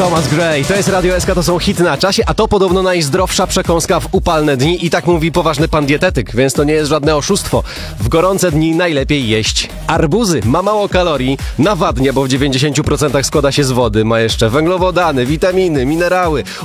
Thomas Gray, to jest Radio SK, to są hity na czasie, a to podobno najzdrowsza przekąska w upalne dni i tak mówi poważny pan dietetyk, więc to nie jest żadne oszustwo. W gorące dni najlepiej jeść arbuzy, ma mało kalorii, nawadnia, bo w 90% składa się z wody, ma jeszcze węglowodany, witaminy, minerały,